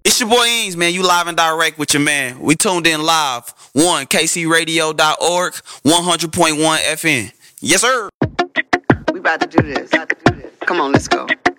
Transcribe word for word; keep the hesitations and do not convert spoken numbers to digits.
It's your boy Eames, man. You live and direct with your man. We tuned in live. One, K C radio dot org, one hundred point one F M. Yes, sir. We about to do this. Come on, let's go.